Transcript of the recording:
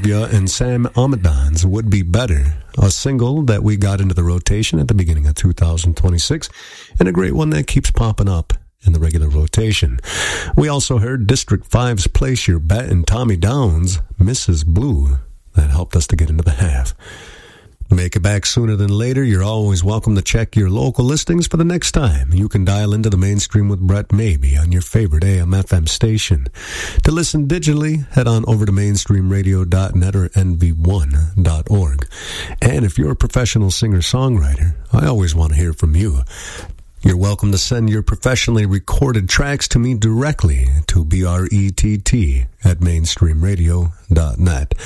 Love Ya and Sam Amadon's Would Be Better, a single that we got into the rotation at the beginning of 2026, and a great one that keeps popping up in the regular rotation. We also heard District 5's Place Your Bet and Tommy Downs' Mrs. Blue. That helped us to get into the half. Make it back sooner than later. You're always welcome to check your local listings for the next time. You can dial into the Mainstream with Brett Maybe on your favorite AM/FM station. To listen digitally, head on over to mainstreamradio.net or nv1.org. And if you're a professional singer-songwriter, I always want to hear from you. You're welcome to send your professionally recorded tracks to me directly to brett@mainstreamradio.net.